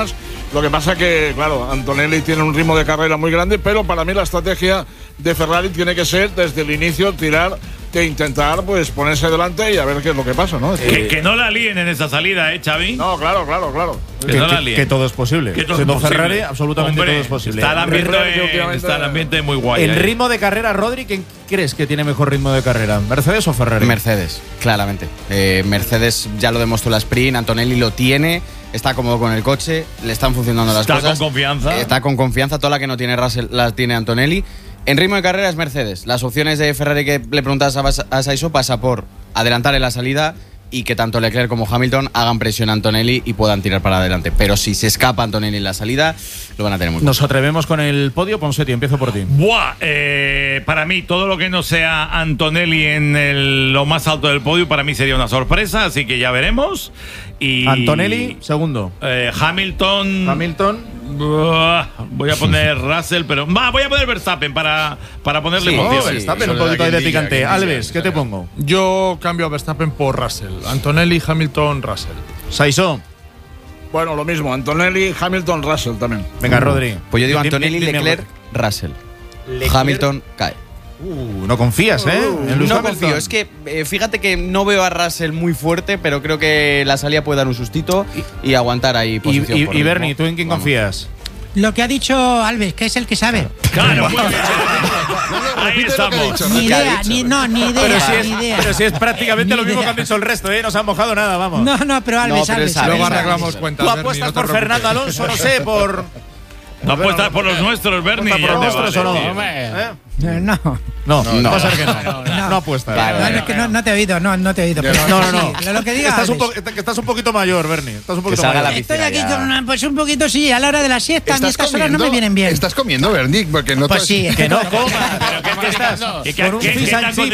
Lo que pasa que, claro, Antonelli tiene un ritmo de carrera muy grande, pero para mí la estrategia de Ferrari tiene que ser desde el inicio tirar de intentar pues ponerse delante y a ver qué es lo que pasa, ¿no? Que no la líen en esa salida, Xavi. No, claro. Que no la líen. Que todo es posible. Siendo Ferrari, absolutamente todo es posible. Está el ambiente muy guay. En ritmo de carrera, Rodri, ¿quién crees que tiene mejor ritmo de carrera? ¿Mercedes o Ferrari? Mercedes, claramente. Mercedes ya lo demostró la sprint, Antonelli lo tiene, está cómodo con el coche, le están funcionando las cosas. Está con confianza. Está con confianza, toda la que no tiene Russell la tiene Antonelli. En ritmo de carrera es Mercedes. Las opciones de Ferrari que le preguntas a Saiso pasa por adelantar en la salida y que tanto Leclerc como Hamilton hagan presión a Antonelli y puedan tirar para adelante. Pero si se escapa Antonelli en la salida, lo van a tener muy Nos atrevemos con el podio. Ponsetti, empiezo por ti. Buah, para mí, todo lo que no sea Antonelli en lo más alto del podio, para mí sería una sorpresa, así que ya veremos. Y Antonelli, segundo. Hamilton. Voy a poner Russell, pero voy a poner Verstappen para ponerle emoción. Verstappen, un poquito ahí de picante. Alves, ¿qué te pongo? Yo cambio a Verstappen por Russell. Antonelli, Hamilton, Russell. Saiso. Bueno, lo mismo, Antonelli, Hamilton, Russell también. Venga, Rodri. Pues yo digo Antonelli, Leclerc, Russell. Hamilton cae. No confías, ¿eh? No confío, es que fíjate que no veo a Russell muy fuerte, pero creo que la salida puede dar un sustito y aguantar ahí posición. Y Bernie, ¿tú en quién confías? Lo que ha dicho Alves, que es el que sabe. Claro, muy bien. Ahí estamos. Ni idea, ni idea. Pero si es prácticamente lo mismo que han dicho el resto, ¿eh? No se han mojado nada, vamos. No, pero Alves. Luego arreglamos cuentas. Tú apuestas por Fernando Alonso, no sé, por. No apuestas por los nuestros, Bernie. ¿Por los nuestros o no? No. Va a ser que no apuestas. Es que no te he oído, no te he oído. No. Lo que digas. Estás un poquito mayor, Bernie. Estás un poquito mayor. Estoy aquí con, pues un poquito, sí, a la hora de la siesta. A mí estas horas no me vienen bien. ¿Estás comiendo, Bernie? Porque no pues sí. Que no comas. ¿Pero qué estás? Con un fish and chips.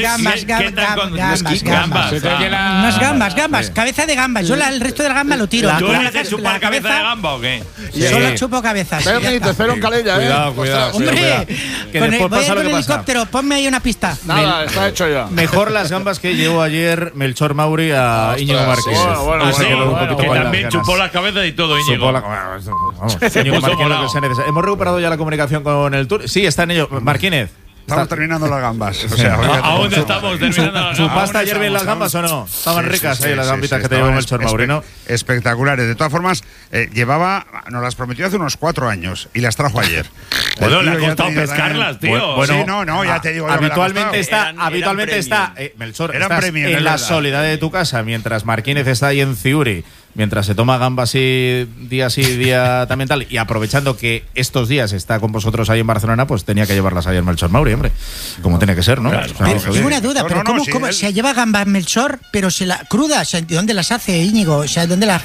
Gambas. Cabeza de gambas. Yo el resto del gamba lo tiro. ¿Tú eres chupar cabeza de gamba o qué? Solo chupo cabezas. Bernie, te espero en Calella, Cuidado. Hombre, Que después pasa lo que pasa. helicóptero, ponme ahí una pista. Nada, está hecho ya. Mejor las gambas que llevó ayer Melchor Mauri a Íñigo Márquez. Que también chupó la cabeza y todo, Íñigo. Íñigo Márquez, lo que sea necesario. ¿Hemos recuperado ya la comunicación con el Tour? Sí, está en ello. Marquínez. Estamos terminando las gambas. O sea, aún estamos terminando las gambas. ¿Chupaste ayer bien las gambas o no? Estaban ricas ahí las gambitas que te llevó Melchor Mauri, ¿no? Espectaculares. De todas formas, nos las prometió hace unos 4 años y las trajo ayer. Bueno, le ha costado pescarlas, tío. Bueno, sí, no, ya te digo. Habitualmente está, Melchor, estás en la soledad de tu casa mientras Marquínez está ahí en Ciuri. Mientras se toma gambas día también tal, y aprovechando que estos días está con vosotros ahí en Barcelona, pues tenía que llevarlas ahí en Melchor Mauri, hombre. Como tiene que ser, ¿no? Claro. Tengo una duda, pero ¿cómo se lleva gambas Melchor, pero se la cruda? O sea, ¿dónde las hace Íñigo? O sea, ¿dónde las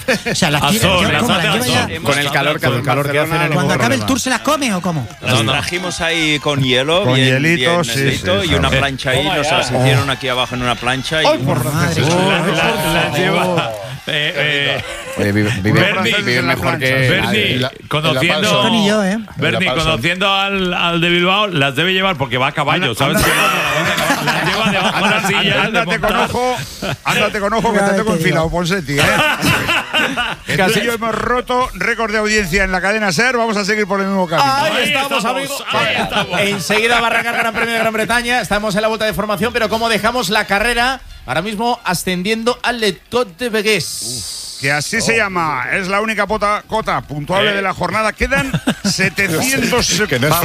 con el calor que hace en el cuando acabe el Tour se las come o cómo? Las trajimos ahí con hielo, con bien, hielitos, y una plancha ahí, nos las hicieron aquí abajo en una plancha. ¡Ay, por madre! Las lleva. Vive mejor que Bernie, conociendo al de Bilbao, las debe llevar porque va a caballo, ¿sabes? Las lleva debajo de la silla. Ándate con ojo que te tengo enfilado, Ponsetti, Casi yo hemos roto récord de audiencia en la cadena SER. Vamos a seguir por el mismo camino. Ahí estamos, amigos. Enseguida va a arrancar Gran Premio de Gran Bretaña. Estamos en la vuelta de formación, pero como dejamos la carrera, ahora mismo ascendiendo al Le Tour de Vegas. Que así se llama, es la única cota puntuable de la jornada. Quedan 700. Que no es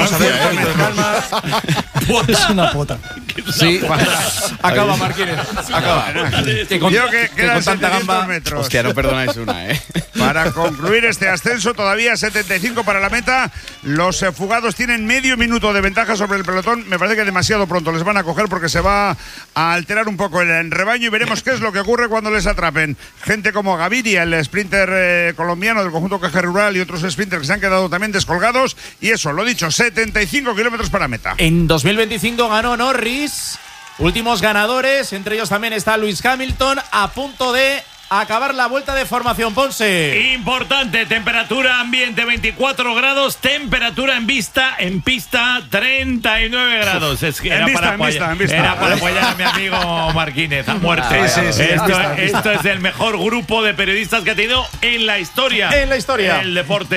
Es una pota. Sí. Acaba, Marquínez. Acaba. Que quedan 700 metros. Hostia, no perdonáis una, Para concluir este ascenso, todavía 75 para la meta. Los fugados tienen medio minuto de ventaja sobre el pelotón. Me parece que demasiado pronto les van a coger porque se va a alterar un poco el rebaño y veremos qué es lo que ocurre cuando les atrapen. Gente como Gaviria, el sprinter colombiano del conjunto Caja Rural, y otros sprinters que se han quedado también descolgados. Y eso, lo dicho, 75 kilómetros para meta. En 2025 ganó Norris. Últimos ganadores, entre ellos también está Lewis Hamilton, a punto de acabar la vuelta de formación, Ponce. Importante, temperatura ambiente 24 grados, temperatura en pista 39 grados. Es que era para apoyar a mi amigo Marquínez a muerte. Esto es el mejor grupo de periodistas que ha tenido en la historia. En la historia. El deporte.